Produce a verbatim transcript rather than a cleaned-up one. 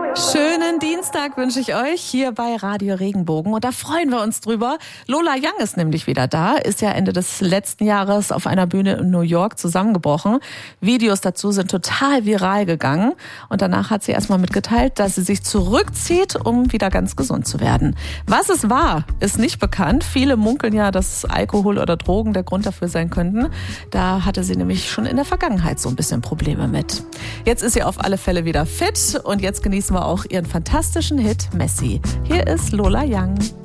Schönen Dienstag wünsche ich euch hier bei Radio Regenbogen und da freuen wir uns drüber. Lola Young ist nämlich wieder da, ist ja Ende des letzten Jahres auf einer Bühne in New York zusammengebrochen. Videos dazu sind total viral gegangen und danach hat sie erstmal mitgeteilt, dass sie sich zurückzieht, um wieder ganz gesund zu werden. Was es war, ist nicht bekannt. Viele munkeln ja, dass Alkohol oder Drogen der Grund dafür sein könnten. Da hatte sie nämlich schon in der Vergangenheit so ein bisschen Probleme mit. Jetzt ist sie auf alle Fälle wieder fit und jetzt genießen wir auch ihren fantastischen Hit Messi. Hier ist Lola Young.